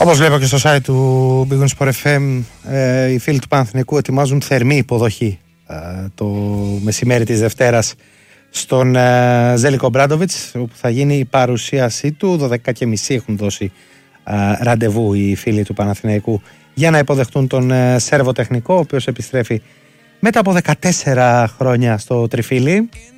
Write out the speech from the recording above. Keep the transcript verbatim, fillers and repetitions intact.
Όπως βλέπω και στο site του Big Win Sport εφ εμ, ε, οι φίλοι του Παναθηναϊκού ετοιμάζουν θερμή υποδοχή ε, το μεσημέρι της Δευτέρας στον ε, Ζέλικο Μπράντοβιτς, όπου θα γίνει η παρουσίασή του. δώδεκα και μισή έχουν δώσει ε, ραντεβού οι φίλοι του Παναθηναϊκού για να υποδεχτούν τον ε, Σέρβο τεχνικό, ο οποίος επιστρέφει μετά από δεκατέσσερα χρόνια στο Τριφύλι.